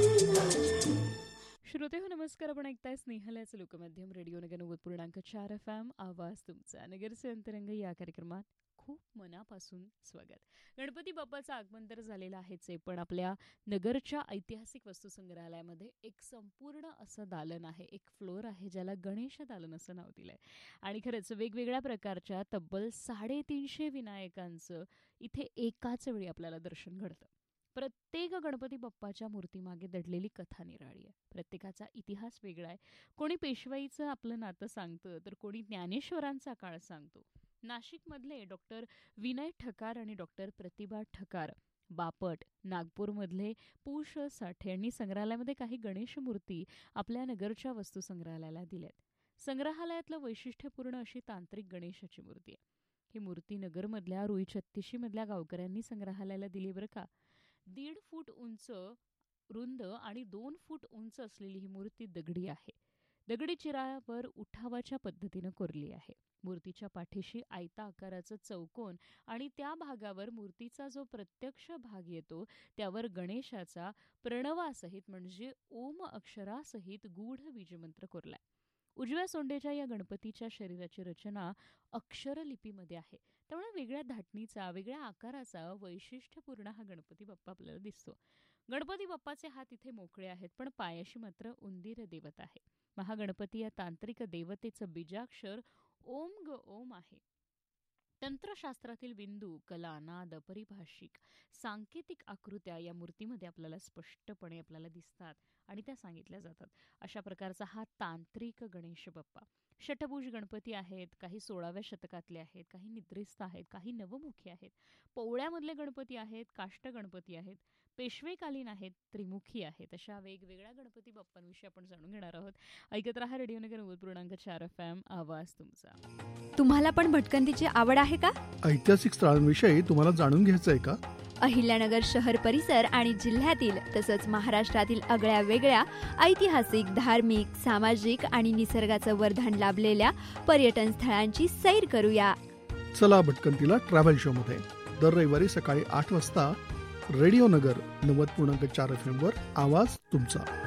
श्रोतेहो नमस्कार. आपण ऐकताय स्नेहलाचं लोकमाध्यम रेडिओ नगर 90.4 FM आवाज तुमचा. नगरचे अंतरंग या कार्यक्रमात खूप मनापासून स्वागत. गणपती बाप्पाचं आगमन तर झालेलं आहेच आहे, पण आपल्या नगरच्या ऐतिहासिक वस्तू संग्रहालयामध्ये एक संपूर्ण असं दालन आहे, एक फ्लोअर आहे ज्याला गणेश दालन असं नाव दिलंय. आणि खरंच वेगवेगळ्या प्रकारच्या तब्बल 350 विनायकांचं इथे एकाच वेळी आपल्याला दर्शन घडतं. प्रत्येक गणपती बाप्पाच्या मूर्तीमागे दडलेली कथा निराळी आहे. प्रत्येकाचा इतिहास वेगळा आहे. कोणी पेशवाईचं आपलं नातं सांगतं, तर कोणी ज्ञानेश्वरांचा काळ सांगतो. नाशिकमधले डॉक्टर विनय ठकार आणि डॉक्टर प्रतिभा ठकार बापट, नागपूरमधले पुष साठे यांनी संग्रहालयामध्ये काही गणेश मूर्ती आपल्या नगरच्या वस्तू संग्रहालयाला दिल्यात. संग्रहालयातलं वैशिष्ट्यपूर्ण अशी तांत्रिक गणेशाची मूर्ती आहे. ही मूर्ती नगरमधल्या रुई 36 मधल्या गावकऱ्यांनी संग्रहालयाला दिली बरं का. 1.5 फूट उंच, रुंद आणि 2 फूट उंच असलेली ही मूर्ती दगडी आहे. दगडी चिरावर उठावाच्या पद्धतीनं कोरली आहे. मूर्तीच्या पाठीशी आयता आकाराचं चौकोन आणि त्या भागावर मूर्तीचा जो प्रत्यक्ष भाग येतो त्यावर गणेशाचा प्रणवासहित म्हणजे ओम अक्षरासहित गूढ बीजमंत्र कोरलाय. उजव्या सोंडेच्या या गणपतीच्या शरीराची रचना अक्षरलिपीमध्ये आहे. त्यामुळे वेगळ्या धाटणीचा, वेगळ्या आकाराचा वैशिष्ट्यपूर्ण हा गणपती बाप्पा आपल्याला दिसतो. गणपती बाप्पाचे हात इथे मोकळे आहेत, पण पायाशी मात्र उंदीर देवता आहे. महागणपती या तांत्रिक देवतेचं बीजाक्षर ओम ग ओम आहे. तंत्रशास्त्रातील बिंदू, कला, नाद, परिभाषिक, सांकेतिक आकृत्या या मूर्तीमध्ये आपल्याला स्पष्टपणे आपल्याला दिसतात आणि त्या सांगितल्या जातात. अशा प्रकारचा हा तांत्रिक गणेश बाप्पा. षटभुज गणपती आहेत, काही 16व्या शतकातले आहेत, काही निद्रिस्त आहेत, काही नवमुखी आहेत. पोवळ्यामधले गणपती आहेत, काष्ट गणपती आहेत, पेशवेकालीन आहेत, त्रिमुखी आहेत. अशा वेगवेगळ्या गणपती बाप्पांविषयी आपण जाणून घेणार आहोत. ऐकत रहा रेडिओ नगर 90.4 FM आवाज तुमचा. तुम्हाला पण भटकंतीची आवड आहे का? ऐतिहासिक स्थळांविषयी तुम्हाला जाणून घ्यायचंय का? अहिल्यानगर शहर परिसर आणि जिल्ह्यातील तसंच महाराष्ट्रातील आगळ्या वेगळ्या ऐतिहासिक, धार्मिक, सामाजिक आणि निसर्गाचं वरदान लाभलेल्या पर्यटन स्थळांची सैर करूया. चला भटकंतीला ट्रॅव्हल शो मध्ये दर रविवारी सकाळी 8 वाजता रेडिओ नगर 90.4 FM वर आवाज तुमचा.